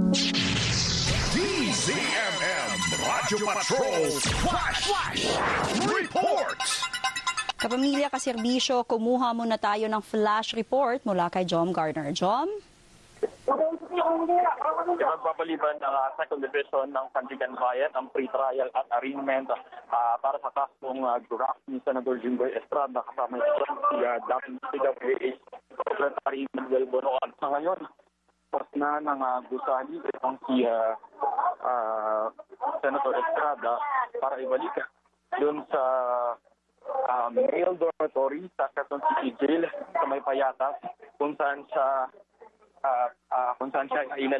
DZMM Radyo Patrol Flash Reports. Kapamilya Kaserbisyo, kumuha muna tayo ng flash report mula kay Jom Gardner. Jom? Magpapaliban ng Second Division ng Sandigan Bayan ang pre-trial at arraignment para sa kasong draft ni Senator Jinggoy Estrada kasama si dating CWH Secretary Manuel Bono. At sa ngayon, pas na ng gusali itong si Senator Estrada para ibalik doon sa male dormitory sa Quezon City Jail sa May Payatas kung saan siya